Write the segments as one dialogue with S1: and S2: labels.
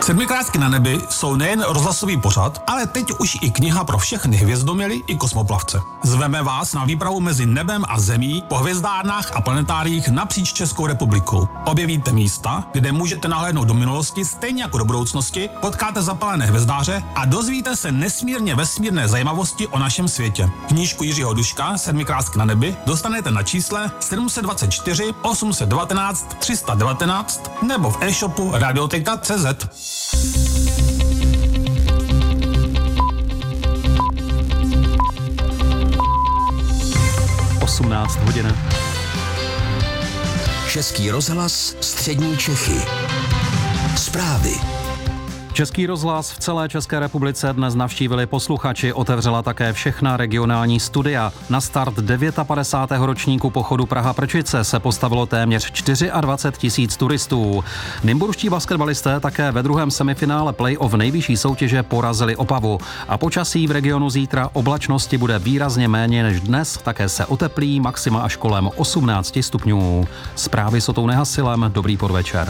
S1: Sedmikrásky na nebi jsou nejen rozhlasový pořad, ale teď už i kniha pro všechny hvězdoměly i kosmoplavce. Zveme vás na výpravu mezi nebem a zemí po hvězdárnách a planetáriích napříč Českou republikou. Objevíte místa, kde můžete nahlédnout do minulosti stejně jako do budoucnosti, potkáte zapalené hvězdáře a dozvíte se nesmírně vesmírné zajímavosti o našem světě. Knížku Jiřího Duška Sedmikrásky na nebi dostanete na čísle 724 819 319 nebo v e-shopu radioteka.cz.
S2: 18 hodin.
S3: Český rozhlas Střední Čechy. Zprávy.
S2: Český rozhlas v celé České republice dnes navštívili posluchači, otevřela také všechna regionální studia. Na start 59. ročníku pochodu Praha-Prčice se postavilo téměř 24 000 turistů. Nymburští basketbalisté také ve druhém semifinále play-off nejvyšší soutěže porazili Opavu. A počasí v regionu zítra oblačnosti bude výrazně méně než dnes, také se oteplí, maxima až kolem 18 stupňů. Zprávy s Otou Nehasilem, dobrý podvečer.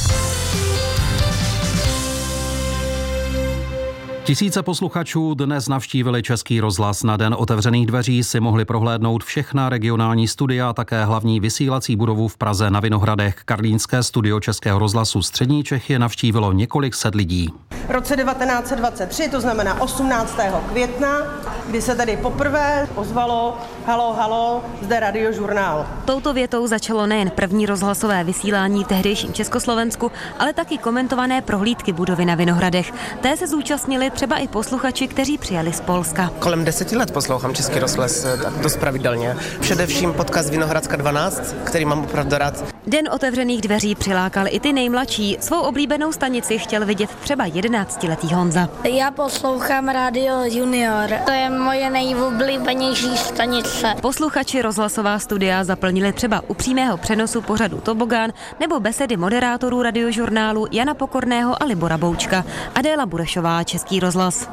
S2: Tisíce posluchačů dnes navštívili Český rozhlas. Na den otevřených dveří si mohli prohlédnout všechna regionální studia, také hlavní vysílací budovu v Praze na Vinohradech. Karlínské studio Českého rozhlasu Střední Čechy navštívilo několik set lidí.
S4: V roce 1923, to znamená 18. května, kdy se tady poprvé ozvalo halo, halo, zde Radiožurnál.
S5: Touto větou začalo nejen první rozhlasové vysílání v tehdejším Československu, ale taky komentované prohlídky budovy na Vinohradech. Té se zúčastnili třeba i posluchači, kteří přijeli z Polska.
S6: Kolem 10 let poslouchám Český rozhlas dost pravidelně. Především podcast Vinohradska 12, který mám opravdu rád.
S5: Den otevřených dveří přilákal i ty nejmladší. Svou oblíbenou stanici chtěl vidět třeba 11letý Honza.
S7: Já poslouchám Radio Junior. To je moje nejoblíbenější stanice.
S5: Posluchači rozhlasová studia zaplnili třeba u přímého přenosu pořadu Tobogán nebo besedy moderátorů Radiožurnálu Jana Pokorného a Libora Boučka. Adéla Burešová, Český rozhlas.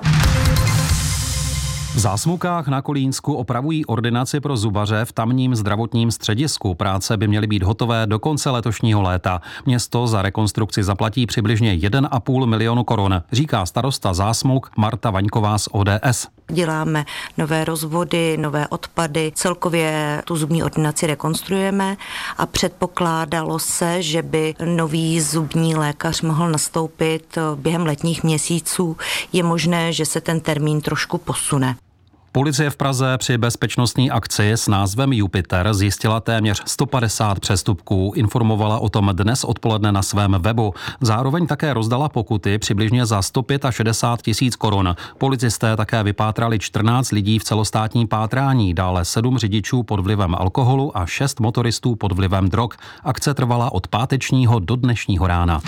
S2: V Zásmukách na Kolínsku opravují ordinaci pro zubaře v tamním zdravotním středisku. Práce by měly být hotové do konce letošního léta. Město za rekonstrukci zaplatí přibližně 1,5 milionu korun, říká starosta Zásmuk Marta Vaňková z ODS.
S8: Děláme nové rozvody, nové odpady, celkově tu zubní ordinaci rekonstruujeme a předpokládalo se, že by nový zubní lékař mohl nastoupit během letních měsíců. Je možné, že se ten termín trošku posune.
S2: Policie v Praze při bezpečnostní akci s názvem Jupiter zjistila téměř 150 přestupků, informovala o tom dnes odpoledne na svém webu. Zároveň také rozdala pokuty přibližně za 165 000 korun. Policisté také vypátrali 14 lidí v celostátní pátrání, dále 7 řidičů pod vlivem alkoholu a 6 motoristů pod vlivem drog. Akce trvala od pátečního do dnešního rána.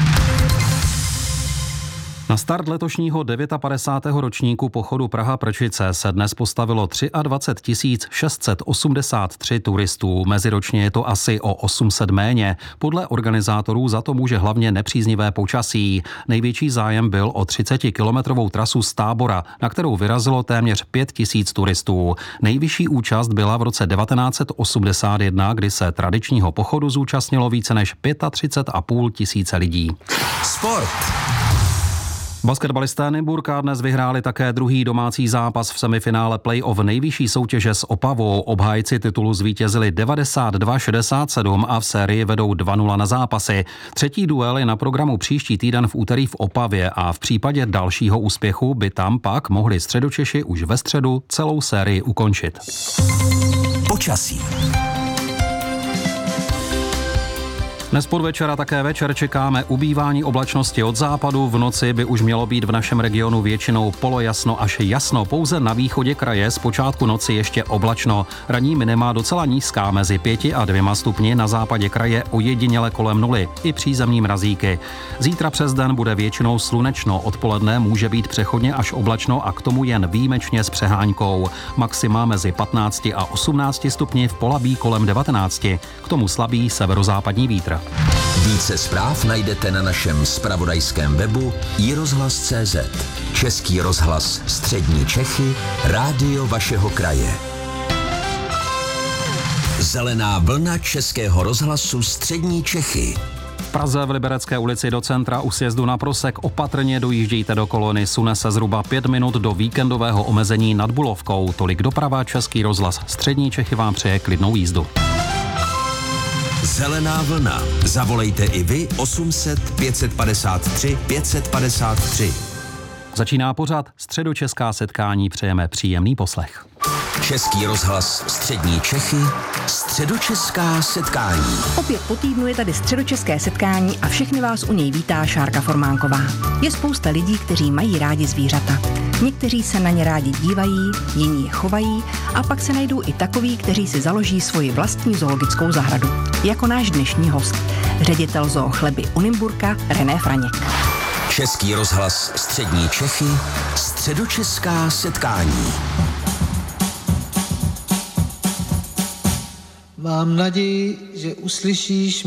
S2: Na start letošního 59. ročníku pochodu Praha-Prčice se dnes postavilo 23 683 turistů. Meziročně je to asi o 800 méně. Podle organizátorů za to může hlavně nepříznivé počasí. Největší zájem byl o 30-kilometrovou trasu z Tábora, na kterou vyrazilo téměř 5 000 turistů. Nejvyšší účast byla v roce 1981, kdy se tradičního pochodu zúčastnilo více než 35 500 lidí.
S3: Sport.
S2: Basketbalisté Nymburka dnes vyhráli také druhý domácí zápas v semifinále play-off nejvyšší soutěže s Opavou. Obhájci titulu zvítězili 92-67 a v sérii vedou 2-0 na zápasy. Třetí duel je na programu příští týden v úterý v Opavě a v případě dalšího úspěchu by tam pak mohli Středočeši už ve středu celou sérii ukončit.
S3: Počasí.
S2: Dnes podvečera také večer čekáme ubývání oblačnosti od západu. V noci by už mělo být v našem regionu většinou polojasno až jasno. Pouze na východě kraje z počátku noci ještě oblačno. Ranní minima docela nízká mezi 5 a 2 stupni, na západě kraje ojediněle kolem 0, i přízemní mrazíky. Zítra přes den bude většinou slunečno, odpoledne může být přechodně až oblačno a k tomu jen výjimečně s přehánkou. Maxima mezi 15 a 18 stupni, v Polabí kolem 19. K tomu slabý severozápadní vítr.
S3: Více zpráv najdete na našem zpravodajském webu iRozhlas.cz. Český rozhlas Střední Čechy, rádio vašeho kraje. Zelená vlna Českého rozhlasu Střední Čechy.
S2: Praze v Liberecké ulici do centra u sjezdu na Prosek opatrně dojíždějte do kolony, sune se zhruba 5 minut do víkendového omezení nad Bulovkou. Tolik doprava, Český rozhlas Střední Čechy vám přeje klidnou jízdu.
S3: Zelená vlna. Zavolejte i vy 800 553 553.
S2: Začíná pořad Středočeská setkání, přejeme příjemný poslech.
S3: Český rozhlas Střední Čechy, Středočeská setkání.
S9: Opět po týdnu je tady Středočeské setkání a všechny vás u něj vítá Šárka Formánková. Je spousta lidí, kteří mají rádi zvířata. Někteří se na ně rádi dívají, jiní je chovají a pak se najdou i takoví, kteří si založí svoji vlastní zoologickou zahradu. Jako náš dnešní host, ředitel zoo Chleby u Nymburka René Franěk.
S3: Český rozhlas Střední Čechy, Středočeská setkání.
S10: Mám naději, že uslyšíš